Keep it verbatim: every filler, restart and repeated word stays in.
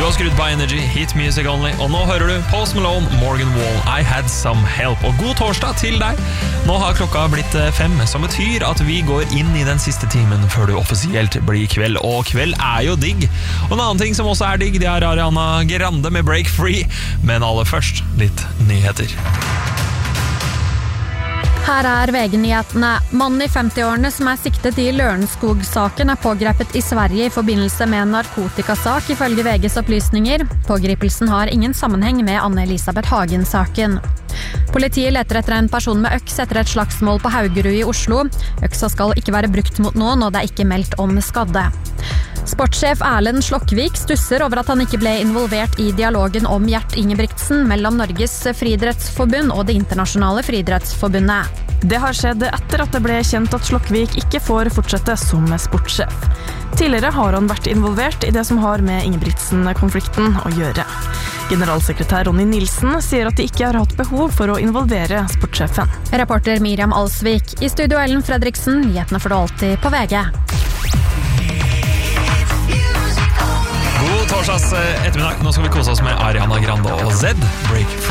har skrudd på Energy, hit music only, og nå hører du Post Malone, Morgan Wall, I Had Some Help. Og god torsdag til deg. Nå har klokka blitt fem, som betyr at vi går inn i den siste timen før det offisielt blir kveld. Og kveld er jo digg. Og en annen ting som også er digg, det er Ariana Grande med Break Free. Men aller først, litt nyheter. Her er V G-nyhetene. Mannen i femti-årene som er siktet i Lørenskog-saken er pågrepet i Sverige i forbindelse med en narkotikasak, ifølge V G's opplysninger. Pågripelsen har ingen sammenheng med Anne-Elisabeth Hagen-saken. Politiet leter etter en person med øks etter et slagsmål på Haugerud i Oslo. Øksa skal ikke være brukt mot noen, og det er ikke meldt om skadde. Sportssjef Erlend Slokkvik stusser over at han ikke ble involvert i dialogen om Gjert Ingebrigtsen mellom Norges Friidrettsforbund og Det internasjonale friidrettsforbundet. Det har skjedd etter at det ble kjent at Slokkvik ikke får fortsette som sportssjef. Tidligere har han vært involvert i det som har med Ingebrigtsen-konflikten å gjøre. Generalsekretær Ronny Nilsen sier at de ikke har hatt behov for å involvere sportssjefen. Reporter Miriam Alsvik. I studio Ellen Fredriksen. Nyhetene får du alltid på V G. God torsdags ettermiddag. Nå skal vi kose oss med Ariana Grande og Zed, Break Free.